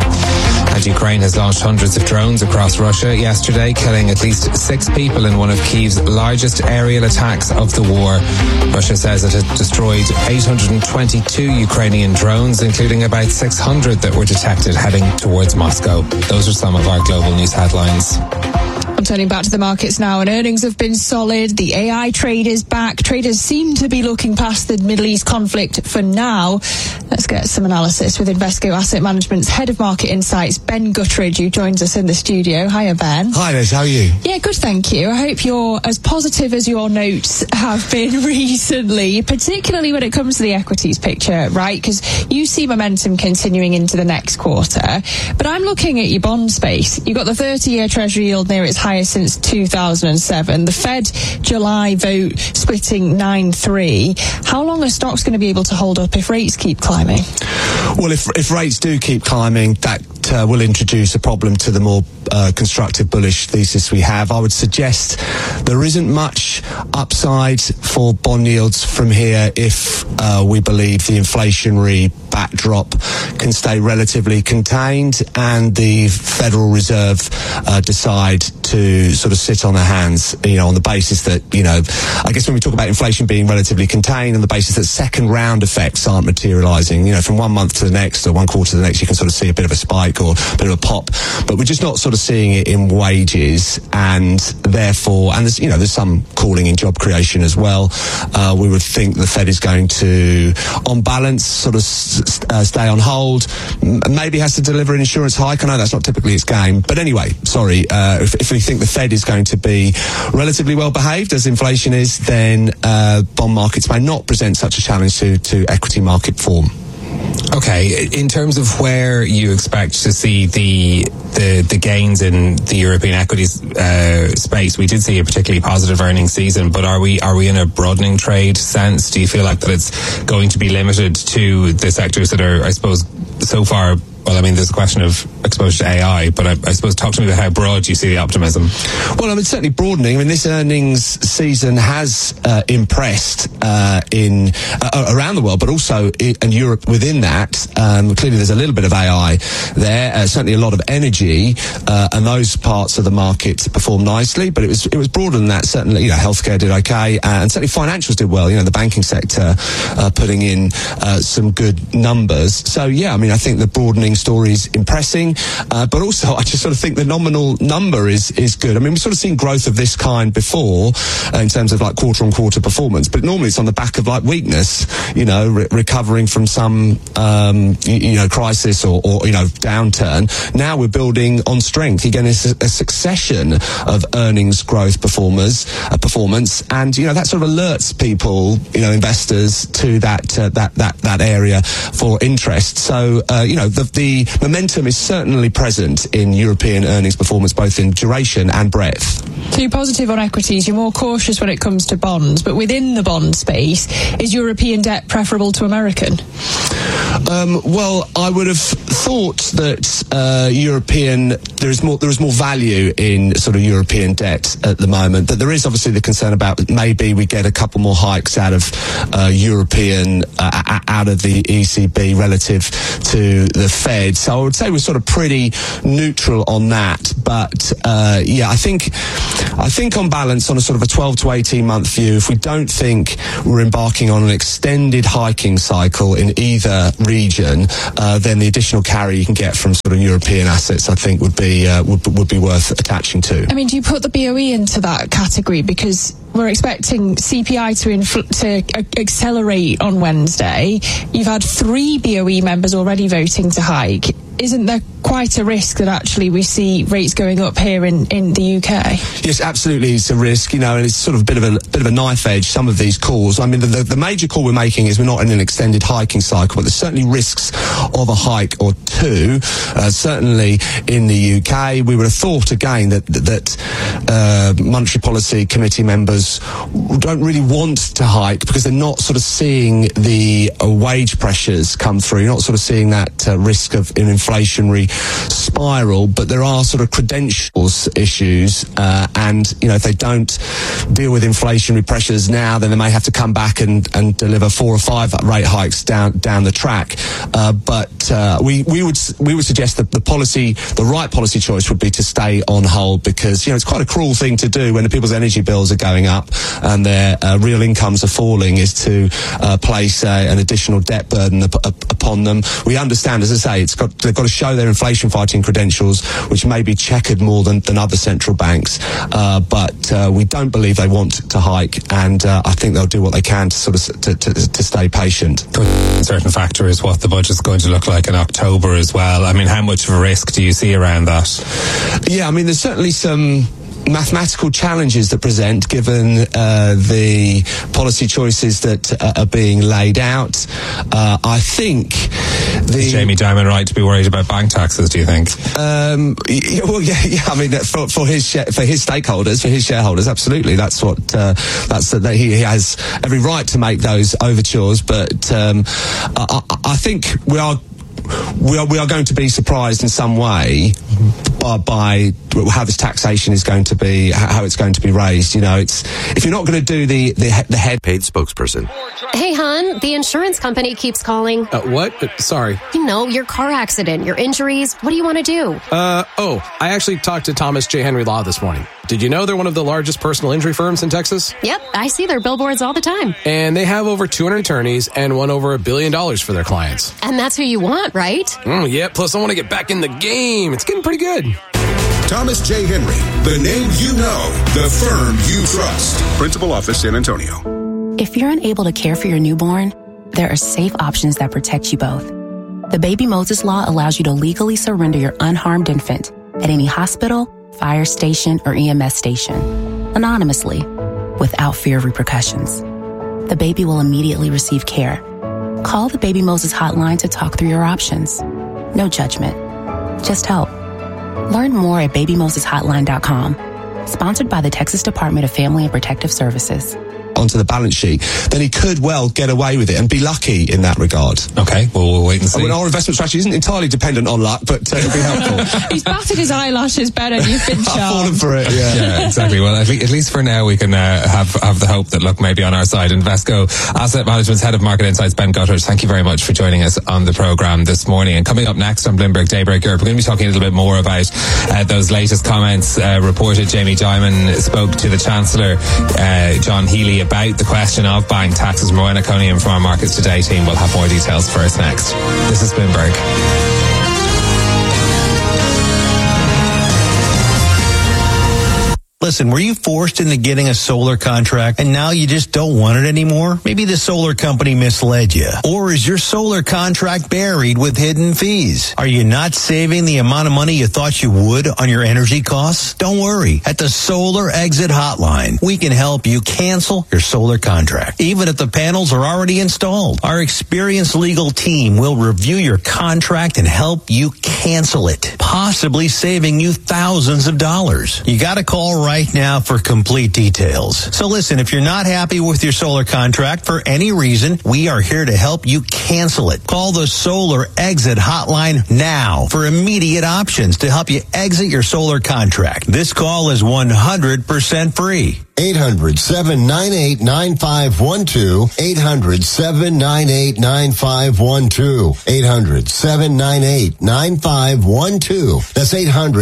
And Ukraine has launched hundreds of drones across Russia yesterday, killing at least 6 people in one of Kyiv's largest aerial attacks of the war. Russia says it has destroyed 822 Ukrainian drones, including about 600 that were detected heading towards Moscow. Those are some of our global news headlines. I'm turning back to the markets now, and earnings have been solid. The AI trade is back. Traders seem to be looking past the Middle East conflict for now. Let's get some analysis with Invesco Asset Management's Head of Market Insights, Ben Guttridge, who joins us in the studio. Hiya, Ben. Hi, Liz. How are you? Yeah, good, thank you. I hope you're as positive as your notes have been recently, particularly when it comes to the equities picture, right? Because you see momentum continuing into the next quarter. But I'm looking at your bond space. You've got the 30-year Treasury yield near its highest since 2007. The Fed July vote splitting 9-3. How long are stocks going to be able to hold up if rates keep climbing? Well, if rates do keep climbing, that will introduce a problem to the more constructive bullish thesis we have. I would suggest there isn't much upside for bond yields from here if we believe the inflationary backdrop can stay relatively contained and the Federal Reserve decide to sort of sit on their hands, on the basis that, I guess when we talk about inflation being relatively contained, on the basis that second round effects aren't materializing, from 1 month to the next or 1 quarter to the next, you can sort of see a bit of a spike or a bit of a pop, but we're just not sort of seeing it in wages, and therefore, and there's some cooling in job creation as well. We would think the Fed is going to, on balance, sort of stay on hold, maybe has to deliver an insurance hike. I know that's not typically its game, but anyway, if we think the Fed is going to be relatively well behaved as inflation is, then bond markets may not present such a challenge to equity market form. Okay, in terms of where you expect to see the gains in the European equities space, we did see a particularly positive earnings season, but are we in a broadening trade sense? Do you feel like that it's going to be limited to the sectors that are, I suppose, so far? Well, I mean, there's a question of exposure to AI, but I suppose talk to me about how broad you see the optimism. Well, I mean, certainly broadening. I mean, this earnings season has impressed around the world, but also in Europe within that. Clearly, there's a little bit of AI there, certainly a lot of energy, and those parts of the market performed nicely, but it was broader than that. Certainly, healthcare did okay, and certainly financials did well. The banking sector putting in some good numbers. So, yeah, I mean, I think the broadening story is impressing, but also I just sort of think the nominal number is good. I mean, we've sort of seen growth of this kind before in terms of like quarter-on-quarter performance, but normally it's on the back of like weakness, recovering from some crisis or downturn. Now we're building on strength. Again, it's a succession of earnings growth performance, and that sort of alerts people, investors, to that area for interest. So the momentum is certainly present in European earnings performance, both in duration and breadth. So you're positive on equities, you're more cautious when it comes to bonds, but within the bond space, is European debt preferable to American? Well, I would have thought that there is more value in sort of European debt at the moment. But there is obviously the concern about maybe we get a couple more hikes out of out of the ECB relative to the Fed. So I would say we're sort of pretty neutral on that. But I think on balance, on a sort of a 12 to 18 month view, if we don't think we're embarking on an extended hiking cycle in either region, then the additional carry you can get from sort of European assets, I think, would be worth attaching to. I mean, do you put the BOE into that category? Because we're expecting CPI to accelerate on Wednesday. You've had 3 BOE members already voting to hike. Isn't there quite a risk that actually we see rates going up here in the UK? Yes, absolutely, it's a risk, and it's sort of a bit of a knife edge, some of these calls. I mean, the major call we're making is we're not in an extended hiking cycle, but there's certainly risks of a hike or two. Certainly in the UK, we would have thought again that Monetary Policy Committee members don't really want to hike because they're not sort of seeing the wage pressures come through. You're not sort of seeing that risk of an inflationary spiral, but there are sort of credentials issues, and if they don't deal with inflationary pressures now, then they may have to come back and deliver 4 or 5 rate hikes down the track. But we would suggest that the right policy choice would be to stay on hold, because it's quite a cruel thing to do when the people's energy bills are going up and their real incomes are falling, is to place an additional debt burden upon them. We understand, as I say, they've got to show their inflation fighting credentials, which may be checkered more than other central banks, but we don't believe they want to hike, and I think they'll do what they can to sort of to stay patient. A certain factor is what the budget's going to look like in October as well. I mean, how much of a risk do you see around that? Yeah, I mean, there's certainly some mathematical challenges that present, given the policy choices that are being laid out. I think is Jamie Dimon right to be worried about bank taxes, do you think? Well, yeah. I mean, for his stakeholders, for his shareholders, absolutely. That's that he has every right to make those overtures. But I think we are going to be surprised in some way by how this taxation is going to be, how it's going to be raised. It's, if you're not going to do the head paid spokesperson. Hey, hon, the insurance company keeps calling. What? Sorry. Your car accident, your injuries. What do you want to do? I actually talked to Thomas J. Henry Law this morning. Did you know they're one of the largest personal injury firms in Texas? Yep, I see their billboards all the time. And they have over 200 attorneys and won over $1 billion for their clients. And that's who you want, right? Yeah, plus I want to get back in the game. It's getting pretty good. Thomas J. Henry, the name you know, the firm you trust. Principal office, San Antonio. If you're unable to care for your newborn, there are safe options that protect you both. The Baby Moses Law allows you to legally surrender your unharmed infant at any hospital, fire station, or EMS station, anonymously, without fear of repercussions. The baby will immediately receive care. Call the Baby Moses hotline to talk through your options. No judgment, just help. Learn more at babymoseshotline.com. Sponsored by the Texas Department of Family and Protective Services. Onto the balance sheet, then he could well get away with it and be lucky in that regard. Okay, well, we'll wait and see. I mean, our investment strategy isn't entirely dependent on luck, but it'll be helpful. He's batted his eyelashes better. You've been charmed. I've fallen for it, yeah, exactly. Well, at least for now, we can have the hope that luck may be on our side. Invesco Asset Management's Head of Market Insights, Ben Gutters, thank you very much for joining us on the programme this morning. And coming up next on Bloomberg Daybreak Europe, we're going to be talking a little bit more about those latest comments. Reported Jamie Dimon spoke to the Chancellor, John Healey, about the question of buying taxes. Rowan Iconium from our Markets Today team will have more details for us next. This is Bloomberg. Listen, were you forced into getting a solar contract and now you just don't want it anymore? Maybe the solar company misled you. Or is your solar contract buried with hidden fees? Are you not saving the amount of money you thought you would on your energy costs? Don't worry. At the Solar Exit Hotline, we can help you cancel your solar contract, even if the panels are already installed. Our experienced legal team will review your contract and help you cancel it, possibly saving you thousands of dollars. You got to call right now for complete details. So listen, if you're not happy with your solar contract for any reason, we are here to help you cancel it. Call the Solar Exit Hotline now for immediate options to help you exit your solar contract. This call is 100% free. 800-798-9512. 800-798-9512. 800-798-9512. That's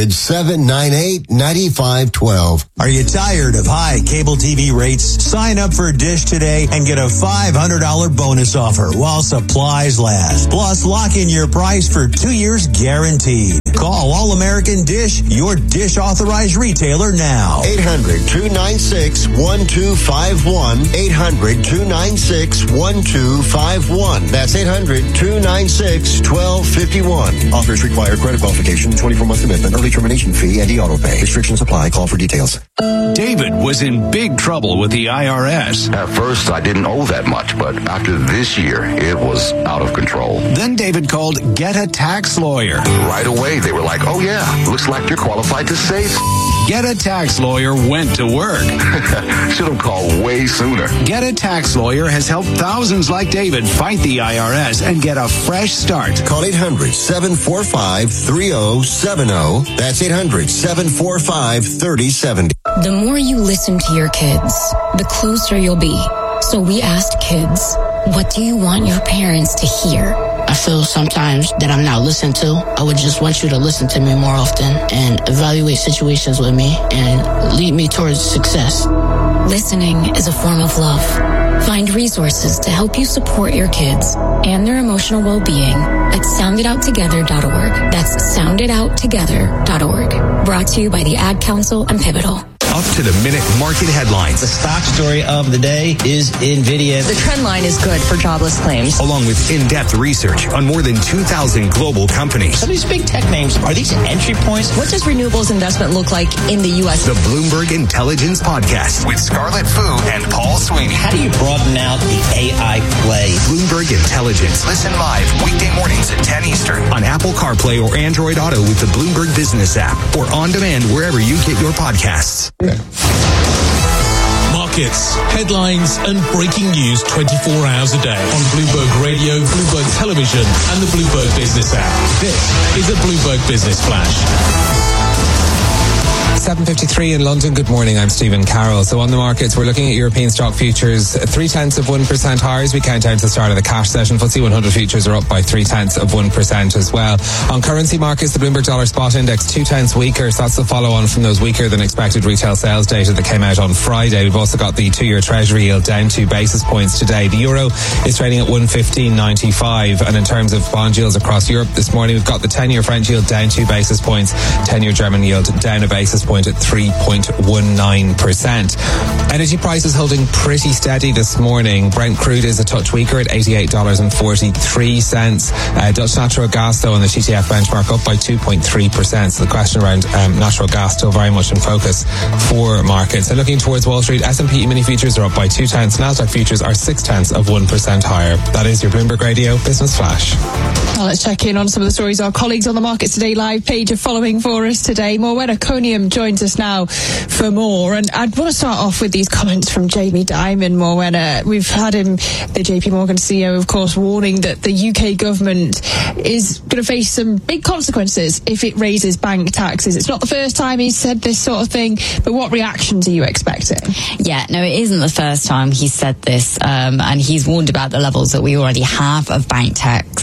800-798-9512. Are you tired of high cable TV rates? Sign up for Dish today and get a $500 bonus offer while supplies last. Plus, lock in your price for 2 years guaranteed. Call All American Dish, your Dish authorized retailer now. 800-296-1251. 800-296-1251. That's 800-296-1251. Offers require credit qualification, 24-month commitment, early termination fee, and auto pay. Restrictions apply. Call for details. David was in big trouble with the IRS. At first, I didn't owe that much, but after this year, it was out of control. Then David called Get a Tax Lawyer. Right away, they were like, oh yeah, looks like you're qualified to save. Get a Tax Lawyer went to work. Should have called way sooner. Get a Tax Lawyer has helped thousands like David fight the IRS and get a fresh start. Call 800-745-3070. That's 800-745-3070. The more you listen to your kids, the closer you'll be. So we asked kids, what do you want your parents to hear? I feel sometimes that I'm not listened to. I would just want you to listen to me more often and evaluate situations with me and lead me towards success. Listening is a form of love. Find resources to help you support your kids and their emotional well-being at sounditouttogether.org. That's sounditouttogether.org. Brought to you by the Ad Council and Pivotal. Up to the minute market headlines. The stock story of the day is NVIDIA. The trend line is good for jobless claims. Along with in-depth research on more than 2,000 global companies. Some of these big tech names, are these entry points? What does renewables investment look like in the U.S.? The Bloomberg Intelligence Podcast with Scarlett Fu and Paul Sweeney. How do you broaden out the AI play? Bloomberg Intelligence. Listen live weekday mornings at 10 Eastern on Apple CarPlay or Android Auto with the Bloomberg Business app or on demand wherever you get your podcasts. Markets, headlines, and breaking news 24 hours a day on Bloomberg Radio, Bloomberg Television, and the Bloomberg Business app. This is a Bloomberg Business Flash. 7:53 in London. Good morning. I'm Stephen Carroll. So on the markets, we're looking at European stock futures 0.3% higher as we count down to the start of the cash session. FTSE 100 futures are up by 0.3% as well. On currency markets, the Bloomberg Dollar Spot Index 0.2 weaker. So that's the follow on from those weaker than expected retail sales data that came out on Friday. We've also got the 2-year Treasury yield down 2 basis points today. The euro is trading at 115.95. And in terms of bond yields across Europe this morning, we've got the 10-year French yield down 2 basis points, 10-year German yield down a basis point at 3.19%. Energy prices holding pretty steady this morning. Brent crude is a touch weaker at $88.43. Dutch natural gas, though, on the TTF benchmark up by 2.3%. So the question around natural gas still very much in focus for markets. And looking towards Wall Street, S&P mini futures are up by 0.2. NASDAQ futures are 0.6% higher. That is your Bloomberg Radio Business Flash. Well, let's check in on some of the stories our colleagues on the Markets Today live page are following for us today. Morwenna Coniam joins us now for more. And I'd want to start off with these comments from Jamie Dimon, Morwenna. We've had him, the JP Morgan CEO, of course, warning that the UK government is going to face some big consequences if it raises bank taxes. It's not the first time he's said this sort of thing, but what reactions are you expecting? Yeah, no, it isn't the first time he's said this, and he's warned about the levels that we already have of bank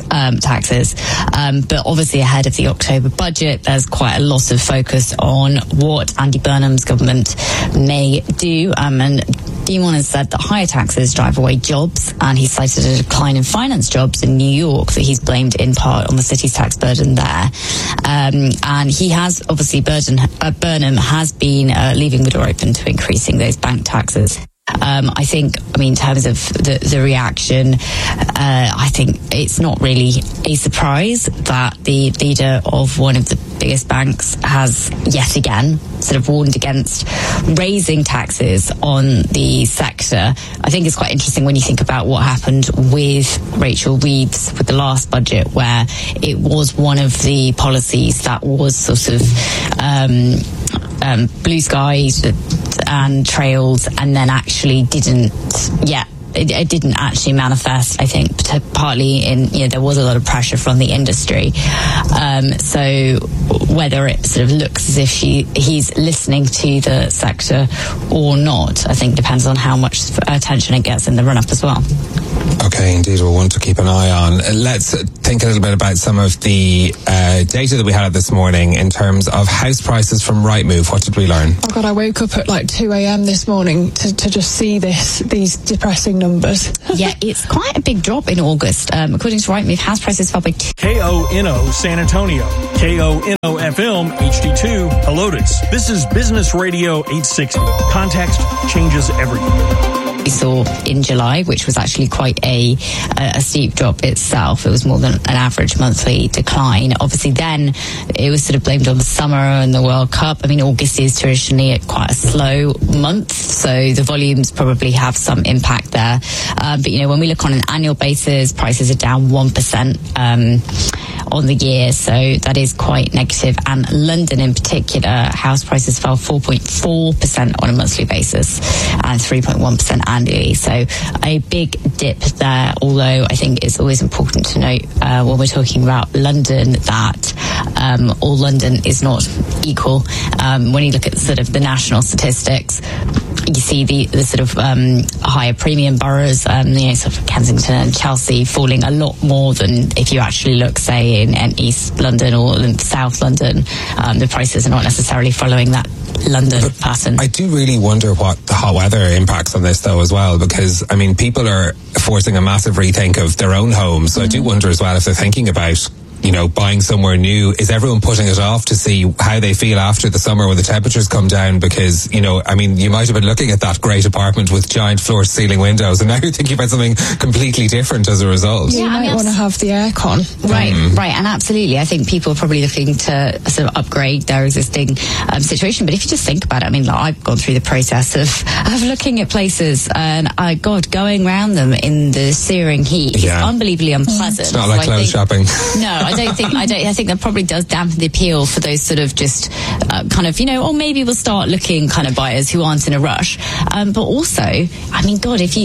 taxes. But obviously ahead of the October budget, there's quite a lot of focus on what Andy Burnham's government may do. And Dimon has said that higher taxes drive away jobs, and he cited a decline in finance jobs in New York that he's blamed in part on the city's tax burden there. And he has, obviously, Burnham has been leaving the door open to increasing those bank taxes. I think, in terms of the reaction, I think it's not really a surprise that the leader of one of the biggest banks has yet again sort of warned against raising taxes on the sector. I think it's quite interesting when you think about what happened with Rachel Reeves with the last budget, where it was one of the policies that was sort of blue skies and trails, and then actually didn't it didn't actually manifest, I think, partly in, there was a lot of pressure from the industry. So whether it sort of looks as if he's listening to the sector or not, I think depends on how much attention it gets in the run-up as well. Okay, indeed, we'll want to keep an eye on. Let's think a little bit about some of the data that we had this morning in terms of house prices from Rightmove. What did we learn? Oh God, I woke up at like 2 a.m. this morning to just see these depressing numbers. Yeah, it's quite a big drop in August. According to Rightmove, house prices fell by KONO San Antonio, KONO FM HD2 Helotes. This is Business Radio 860. Context changes everything. We saw in July, which was actually quite a steep drop itself. It was more than an average monthly decline. Obviously, then it was sort of blamed on the summer and the World Cup. August is traditionally quite a slow month, so the volumes probably have some impact there. But when we look on an annual basis, prices are down 1% on the year, so that is quite negative. And London in particular, house prices fell 4.4% on a monthly basis and 3.1% annually. So a big dip there, although I think it's always important to note when we're talking about London that all London is not equal. When you look at sort of the national statistics, you see the sort of higher premium boroughs, sort of Kensington and Chelsea falling a lot more than if you actually look, say, in East London or in South London. The prices are not necessarily following that London pattern. I do really wonder what the hot weather impacts on this, though, as well, because, people are forcing a massive rethink of their own homes. So I do wonder as well if they're thinking about buying somewhere new. Is everyone putting it off to see how they feel after the summer when the temperatures come down? Because, you might have been looking at that great apartment with giant floor-to-ceiling windows, and now you're thinking about something completely different as a result. Yeah, you might want to have the aircon. Right, and absolutely. I think people are probably looking to sort of upgrade their existing situation. But if you just think about it, I've gone through the process of looking at places, and going around them in the searing heat is unbelievably unpleasant. It's not like clothes shopping. No, I think that probably does dampen the appeal for those sort of just or maybe we'll start looking kind of buyers who aren't in a rush. But also, God, if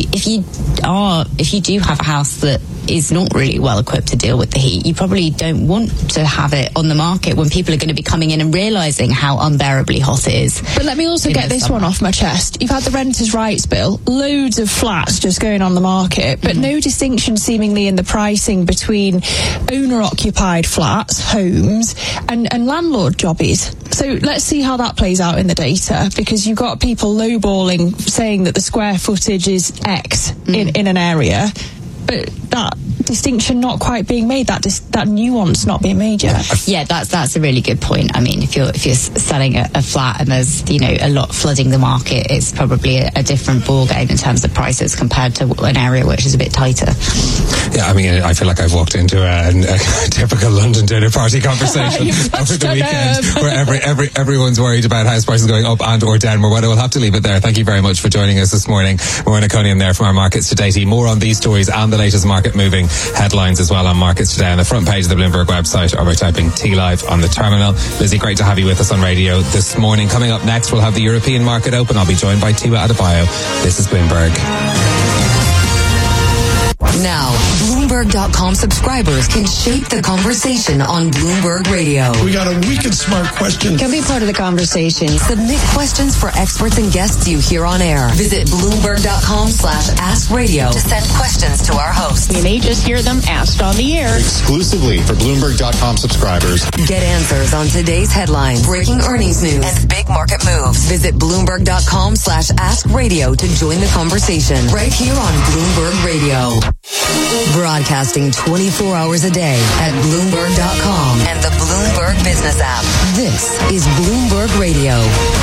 you do have a house that is not really well equipped to deal with the heat, you probably don't want to have it on the market when people are going to be coming in and realising how unbearably hot it is. But let me also get this one off my chest. You've had the Renters' Rights Bill, loads of flats just going on the market, but no distinction seemingly in the pricing between owner-occupied flats, homes, and landlord jobbies. So let's see how that plays out in the data, because you've got people lowballing, saying that the square footage is X in an area, but that distinction not quite being made, that nuance not being made yet. Yeah, that's a really good point. If you're selling a flat and there's a lot flooding the market, it's probably a different ball game in terms of prices compared to an area which is a bit tighter. Yeah, I feel like I've walked into a typical London dinner party conversation over the weekend where everyone's worried about house prices going up and or down. We'll have to leave it there. Thank you very much for joining us this morning. Marina Cunningham there from our Markets Today. More on these stories and the latest market moving headlines as well on Markets Today on the front page of the Bloomberg website, or by typing T-Live on the terminal. Lizzie, great to have you with us on radio this morning. Coming up next, we'll have the European market open. I'll be joined by Tiwa Adebayo. This is Bloomberg. Now, Bloomberg.com subscribers can shape the conversation on Bloomberg Radio. We got a wicked smart question. Can be part of the conversation. Submit questions for experts and guests you hear on air. Visit Bloomberg.com/AskRadio to send questions to our hosts. You may just hear them asked on the air. Exclusively for Bloomberg.com subscribers. Get answers on today's headlines, breaking earnings news, and big market moves. Visit Bloomberg.com/AskRadio to join the conversation right here on Bloomberg Radio. Broadcasting 24 hours a day at Bloomberg.com and the Bloomberg Business app. This is Bloomberg Radio.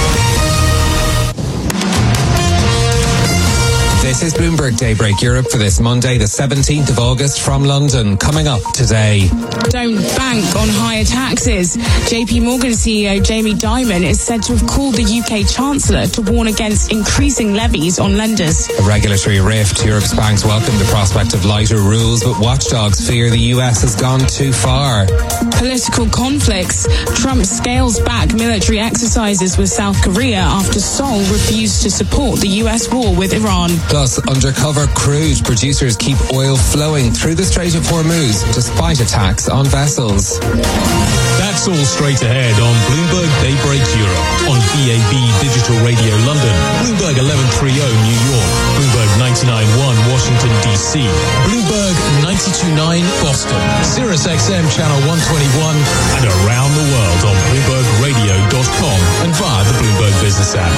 This is Bloomberg Daybreak Europe for this Monday, the 17th of August from London. Coming up today. Don't bank on higher taxes. JP Morgan CEO Jamie Dimon is said to have called the UK Chancellor to warn against increasing levies on lenders. A regulatory rift. Europe's banks welcome the prospect of lighter rules, but watchdogs fear the US has gone too far. Political conflicts. Trump scales back military exercises with South Korea after Seoul refused to support the US war with Iran. Plus, undercover crude producers keep oil flowing through the Strait of Hormuz despite attacks on vessels. That's all straight ahead on Bloomberg Daybreak Europe on BAB Digital Radio London, Bloomberg 1130 New York, Bloomberg 99.1 Washington DC, Bloomberg 92.9 Boston, Sirius XM Channel 121, and around the world on BloombergRadio.com and via the Bloomberg Business app.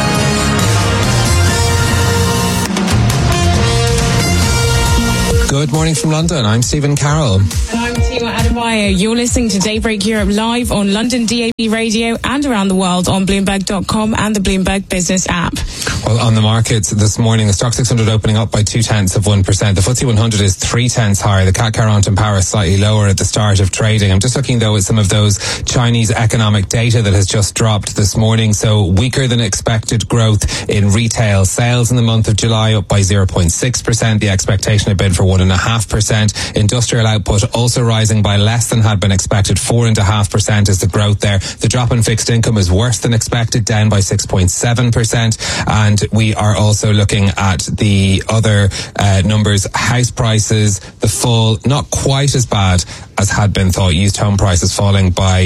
Good morning from London. I'm Stephen Carroll. And I'm Tima Adebayo. You're listening to Daybreak Europe live on London DAB Radio and around the world on Bloomberg.com and the Bloomberg Business app. Well, on the markets this morning, the Stock 600 opening up by 0.2%. The FTSE 100 is 0.3 higher. The CAC 40 in Paris slightly lower at the start of trading. I'm just looking, though, at some of those Chinese economic data that has just dropped this morning. So weaker than expected growth in retail sales in the month of July, up by 0.6%. The expectation had been for 1.5%. Industrial output also rising by less than had been expected. 4.5% is the growth there. The drop in fixed income is worse than expected, down by 6.7%. And we are also looking at the other numbers. House prices, the fall, not quite as bad as had been thought. Used home prices falling by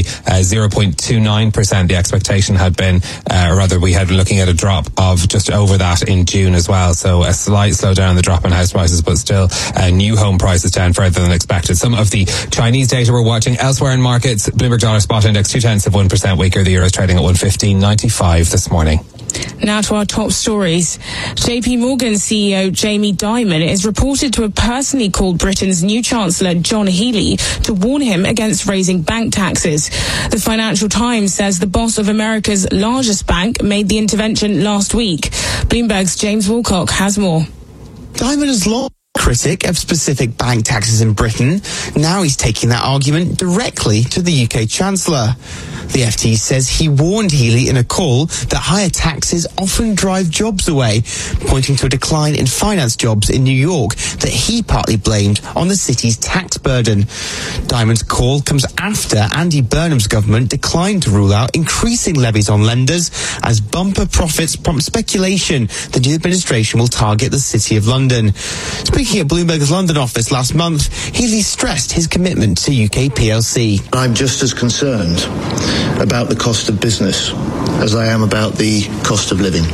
0.29%. The expectation had been, or rather we had been looking at a drop of just over that in June as well. So a slight slowdown in the drop in house prices, but still new home prices down further than expected. Some of the Chinese data we're watching elsewhere in markets. Bloomberg Dollar Spot Index 0.2% weaker. The euro is trading at 115.95 this morning. Now to our top stories. JP Morgan CEO Jamie Dimon is reported to have personally called Britain's new Chancellor John Healey to warn him against raising bank taxes. The Financial Times says the boss of America's largest bank made the intervention last week. Bloomberg's James Wilcock has more. Dimon is long critic of specific bank taxes in Britain. Now he's taking that argument directly to the UK Chancellor. The FT says he warned Healey in a call that higher taxes often drive jobs away, pointing to a decline in finance jobs in New York that he partly blamed on the city's tax burden. Dimon's call comes after Andy Burnham's government declined to rule out increasing levies on lenders as bumper profits prompt speculation the new administration will target the City of London. Speaking at Bloomberg's London office last month, Healey stressed his commitment to UK PLC. I'm just as concerned about the cost of business as I am about the cost of living.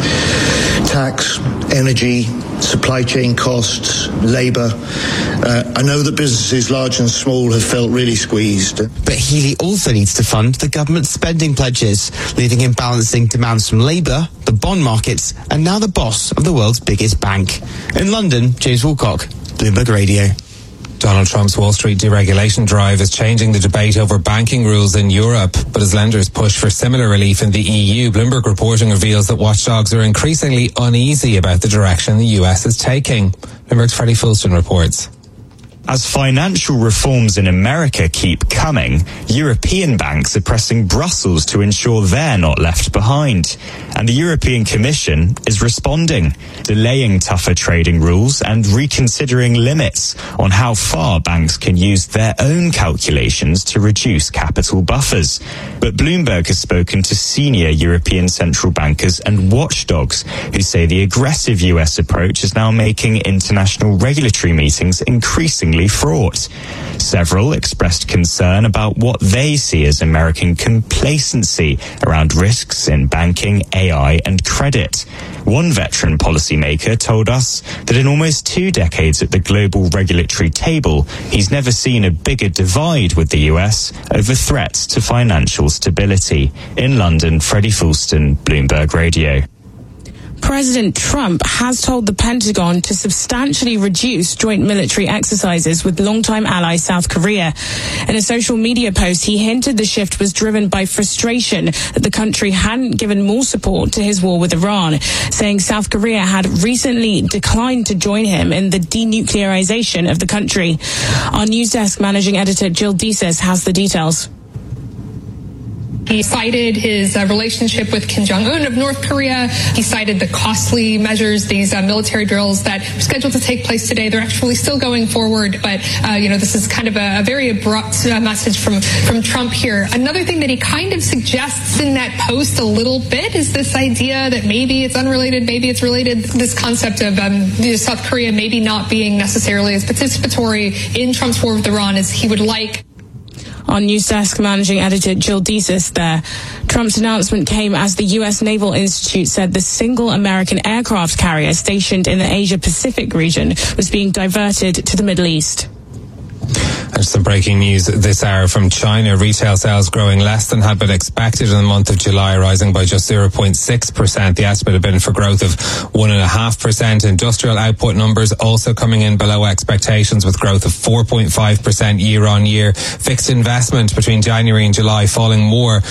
Tax, energy, supply chain costs, labour. I know that businesses large and small have felt really squeezed. But Healey also needs to fund the government's spending pledges, leaving him balancing demands from Labour, the bond markets, and now the boss of the world's biggest bank. In London, James Wilcock, Bloomberg Radio. Donald Trump's Wall Street deregulation drive is changing the debate over banking rules in Europe, but as lenders push for similar relief in the EU, Bloomberg reporting reveals that watchdogs are increasingly uneasy about the direction the US is taking. Bloomberg's Freddie Fulston reports. As financial reforms in America keep coming, European banks are pressing Brussels to ensure they're not left behind. And the European Commission is responding, delaying tougher trading rules and reconsidering limits on how far banks can use their own calculations to reduce capital buffers. But Bloomberg has spoken to senior European central bankers and watchdogs who say the aggressive US approach is now making international regulatory meetings increasingly fraught. Several expressed concern about what they see as American complacency around risks in banking, AI and credit. One veteran policymaker told us that in almost 2 decades at the global regulatory table, he's never seen a bigger divide with the US over threats to financial stability. In London, Freddie Fulston, Bloomberg Radio. President Trump has told the Pentagon to substantially reduce joint military exercises with longtime ally South Korea. In a social media post, he hinted the shift was driven by frustration that the country hadn't given more support to his war with Iran, saying South Korea had recently declined to join him in the denuclearization of the country. Our news desk managing editor Jill Deeses has the details. He cited his relationship with Kim Jong-un of North Korea. He cited the costly measures, these military drills that are scheduled to take place today. They're actually still going forward, but this is kind of a very abrupt message from Trump here. Another thing that he kind of suggests in that post a little bit is this idea that maybe it's unrelated, maybe it's related. This concept of South Korea maybe not being necessarily as participatory in Trump's war with Iran as he would like. Our news desk managing editor Jill Deeses there. Trump's announcement came as the U.S. Naval Institute said the single American aircraft carrier stationed in the Asia-Pacific region was being diverted to the Middle East. There's some breaking news this hour from China. Retail sales growing less than had been expected in the month of July, rising by just 0.6%. The estimate had been for growth of 1.5%. Industrial output numbers also coming in below expectations with growth of 4.5% year on year. Fixed investment between January and July falling more